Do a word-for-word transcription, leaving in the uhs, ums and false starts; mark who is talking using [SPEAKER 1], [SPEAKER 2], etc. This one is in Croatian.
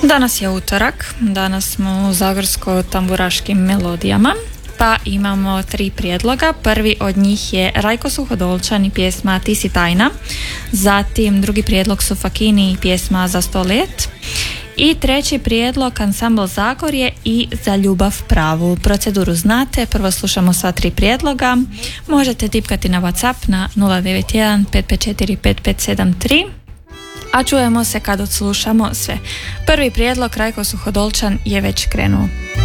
[SPEAKER 1] Danas je utorak, danas smo u zagorsko-tamburaškim melodijama, pa imamo tri prijedloga. Prvi od njih je Rajko Suhodolčan i pjesma Ti si tajna, zatim drugi prijedlog su Fakini i pjesma Za sto let i treći prijedlog Ansambl Zagorje i Za ljubav pravu. Proceduru znate, prvo slušamo sva tri prijedloga, možete tipkati na WhatsApp na nula devet jedan pet pet četiri pet pet sedam tri, a čujemo se kad odslušamo sve. Prvi prijedlog Rajko Suhodolčan je već krenuo.